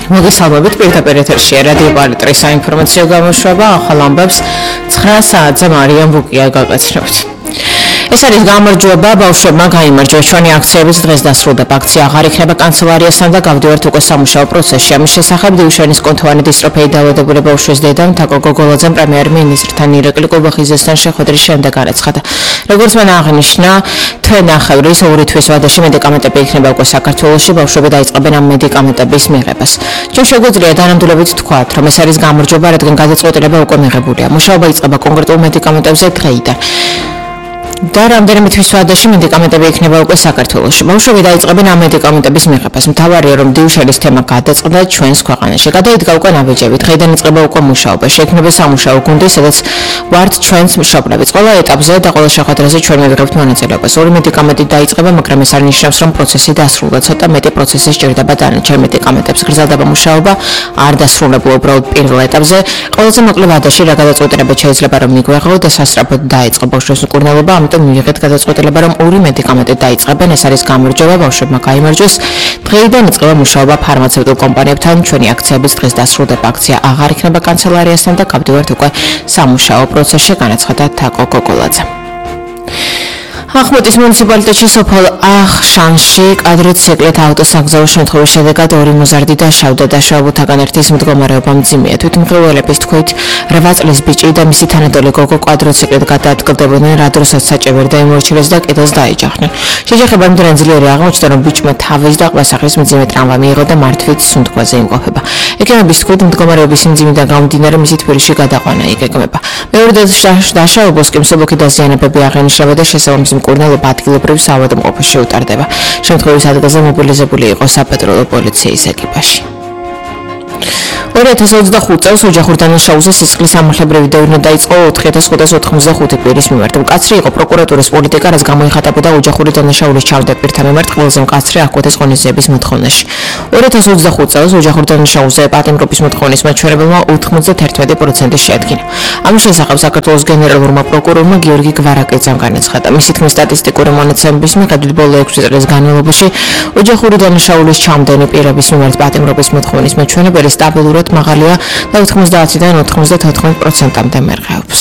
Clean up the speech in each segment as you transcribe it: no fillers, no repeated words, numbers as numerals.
მოგესალმებით პირდაპირ ეთერშია რადიო პალიტრის საინფორმაციო გამოშვება ახალ ამბებს 9 საათზე მარიამ ბუკია გაგაცნობთ. ეს არის გამარჯვება ბავშვებმა გაიმარჯვა ჩვენი აქციების დღეს დასრულდება აქცია აღარ იქნება კანცელარიასთან და გავდივართ უკვე სამუშაო პროცესში ამის შესახებ დიუშენის კონთოვანი დისტროფიით დაავადებული ბავშვის დედამ თაკო გოგოლაძემ პრემიერ-მინისტრთან ირაკლი კობახიძესთან შეხვედრის შემდეგ განაცხადა როგორც მან აღნიშნა თვე ნახევრის 2 თვის ვადაში მედიკამენტები იქნება უკვე საქართველოში ბავშვები დაიწყებენ ამ მედიკამენტების მიღებას ჩვენ შეგვიძლია დანამდვილებით ვთქვათ რომ ეს არის გამარჯვება რადგან გადაწყვეტილება უკვე მიღებულია მუშაობა იწყება კონკრეტულ მედიკამენტებზე დღეიდან და რამდენიმე თვის ვადაში მედიკამენტები იქნება უკვე საქართველოში. ბავშვები დაიწყებენ ამ მედიკამენტების მიღებას. მთავარია რომ დიუშენის თემა გადაწყდა ჩვენს ქვეყანაში. გადაიდგა უკვე ნაბიჯები. დღეიდან იწყება უკვე მუშაობა. შეიქმნება სამუშაო გუნდი, სადაც ვართ ჩვენს მშობლებიც. ყველა ეტაპზე და ყველა შეხვედრაზე ჩვენ მივიღებთ მონაწილეობას. ორი მედიკამენტი დაიწყება, მაგრამ ეს არ ნიშნავს, რომ პროცესი დასრულდა. ცოტა მეტი პროცესი სჭირდება დანარჩენ მედიკამენტებს. გრძელდება მუშაობა, არ დასრულებულა უბრალოდ პირველ ეტაპზე. ყველაზე მოკლე ვადაში რა გადაწყვეტილება შეიძლება რომ მიგვეღო და სასწრაფოდ დაიწყო ბავშვის მკურნალობა. მივიღეთ გადაწყვეტილება რომ ორი მედიკამენტი დაიწყებენ ეს არის გამარჯვება ბავშვებმა გაიმარჯვეს დღეიდან იწყება მუშაობა ფარმაცევტულ კომპანიებთან ჩვენი აქციების დღეს დასრულდება აქცია აღარ იქნება კანცელარიასთან და გავდივართ უკვე სამუშაო პროცესში განაცხადა თაკო გოგოლაძე ახმეტის მუნიციპალიტეტში სოფელ ახშანში კადრით სეკლეთ ავტოსაგზაო შემთხვევის შედეგად 2 მოზარდი დაშავდა დაშვებულთაგან ერთის მდგომარეობა მძიმეა თვითმხილველების თქმით 8 წლის ბიჭი და მისი თანადოლი გოგო კვადროციკლით გადაადგილდებოდნენ რა დროსაც საჭე ვერ დაიმორჩილეს და კედელს დაეჯახნენ შეჯახებამ დრანძლიერი აღმოჩნდა რომ ბიჭმა თავის და ყვასახის მძიმე ტრავმა მიიღო და მართვით სუნთქვაზე იმყოფება ეკონომიკის თქმით მდგომარეობის მძიმიდან გამომდინარე მისი თბილისში გადაყვანა იგეგმება მეორე დაშავებულს კი მსუბუქი დაზიანებები აღენიშნება და შესაბამისი მკურნალობა ადგილობრივ საავადმყოფოში უტარდება. შემთხვევის ადგილზე მობილიზებული იყო საპატრულო პოლიციის ეკიპაჟი. 2025 წელს ოჯახურ დანაშაულზე სისხლის სამართლებრივი დევნილება დაიწყო 4595 პირის მიმართ. მკაცრი იყო პროკურატურის პოლიტიკა, რაც გამოიხატებოდა ოჯახური დანაშაულის ჩავდა პირთა მიმართ ყველაზე მკაცრი აღკვეთის ღონისძიების მოთხოვნაში. 2025 წელს ოჯახურ დანაშაულზე პატიმრობის მოთხოვნის მაჩვენებელმა 91% შეადგინა. ამის შესახებ საქართველოს გენერალურმა პროკურორმა გიორგი გვარაკიძემ განაცხადა. მისი თქმით სტატისტიკური მონაცემების მიხედვით ბოლო 6 წლის განმავლობაში ოჯახური დანაშაულის ჩამდენი პირების მიმართ პატიმრობის მოთხოვნის მაჩვენებელი სტაბილურად მაღალია და 90-დან 94%-მდე მერყეობს.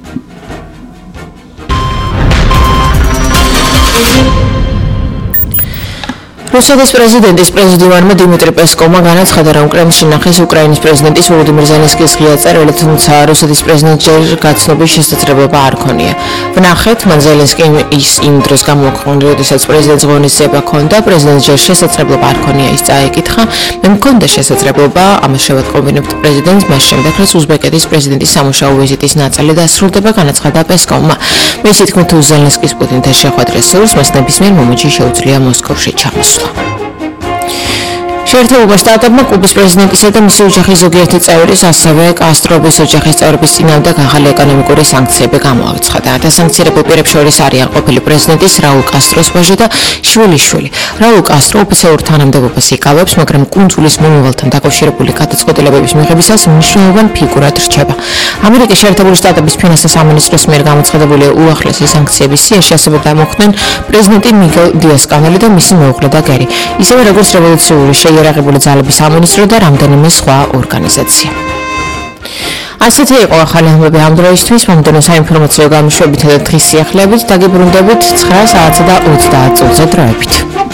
რუსეთის პრეზიდენტის პრეზიდენტმა დიმიტრი პესკოვმა განაცხადა, რომ კრემლში ნახეს უკრაინის პრეზიდენტის ვოლოდიმირ ზელენსკის ღია წერილი, თუმცა რუსეთის პრეზიდენტს ჯერ გაცნობის შესაძლებლობა არ ქონია. ვნახეთ, მან ზელენსკიმ ის იმ დროს გამოქვეყნდა, როდესაც პრეზიდენტს ღონისძიება ჰქონდა, პრეზიდენტს ჯერ შესაძლებლობა არ ქონია ის წაეკითხა, მე მქონდა შესაძლებლობა, ამას შევატყობინებთ პრეზიდენტს, მას შემდეგ, რაც უზბეკეთის პრეზიდენტის სამუშაო ვიზიტის ნაწილი დასრულდება, განაცხადა პესკოვმა. მისი თქმით, თუ ზელენსკის პუტინთან შეხვედრას სურს, მას ნებისმიერ მომენტში შეუძლია მოსკოვში ჩამოსვლა. შეერთებულმა შტატებმა კუბის პრეზიდენტისა და მისი ოჯახის ზოგიერთი წევრის, ასევე კასტრობის ოჯახის წევრების წინააღმდეგ ახალი ეკონომიკური სანქციები გამოაცხადა. დასანქცირებულ პირებს შორის არიან ყოფილი პრეზიდენტის რაულ კასტროს ვაჟი და შვილიშვილი. რაულ კასტრო ოფიციალურ თანამდებობას იკავებს, მაგრამ კუნძულის მომავალთან დაკავშირებული გადაწყვეტილებების მიღებისას მნიშვნელოვან ფიგურად რჩება. ამერიკის შეერთებული შტატების ფინანსთა სამინისტროს მიერ გამოცხადებული უახლესი სანქციების სიაში ასევე გამოხდნენ პრეზიდენტი მიგელ დიას-კანელი და მისი მეუღლე და გერი, ისევე როგორც რევოლუციური შეიარაღებული ძალების სამინისტრო და რამდენიმე სხვა ორგანიზაცია. ასეთი იყო ახალი ამბები ამ დროისთვის, მომდევნო საინფორმაციო გამოშვებითა და დღის სიახლეებით დაგიბრუნდებით 9 საათსა და 30 წუთზე დროებით.